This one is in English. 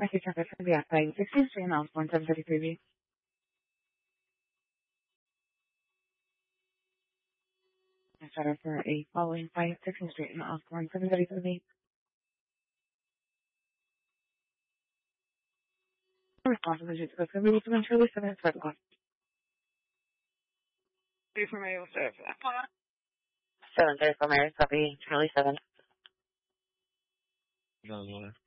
Message traffic for the outside 16th Street and Osborne 733B. Started for a following flight 16th Street and Osborne 733B. Responsibility to go to the route Charlie 7 at 5 o'clock. 3 for Mary, we'll start for that. 734 Mary, copy, Charlie 7. No.